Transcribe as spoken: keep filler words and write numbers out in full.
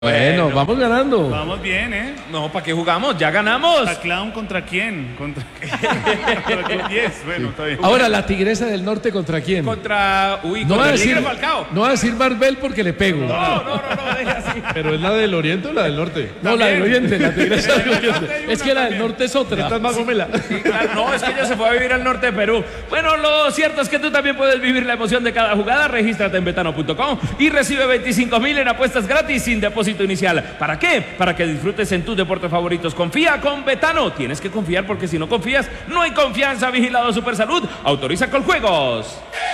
Bueno, Bueno, vamos ganando. vamos bien, ¿eh? No, ¿para qué jugamos? ¡Ya ganamos! ¿A Clown contra quién? ¿Contra contra quién? diez. Bueno, está bien. Ahora, la Tigresa del Norte, ¿contra quién? Contra... Uy, No contra va a el decir, Tigre Falcao. no va a decir Marvel porque le pego. No, no, no, no, deje así. ¿Pero es la del oriente o la del norte? No, la del También. Oriente, la Tigresa del Del norte Oriente. hay una Es que la del también. Norte es otra. Esta es más gomela. Sí, claro, no, es que ella se fue a vivir al norte de Perú. Bueno, lo cierto es que tú también puedes vivir la emoción de cada jugada. Regístrate en betano punto com y recibe veinticinco mil en apuestas gratis sin depósito inicial. ¿Para qué? Para que disfrutes en tus deportes favoritos. Confía con Betano. Tienes que confiar porque si no confías, no hay confianza. Vigilado Supersalud. Autoriza con juegos.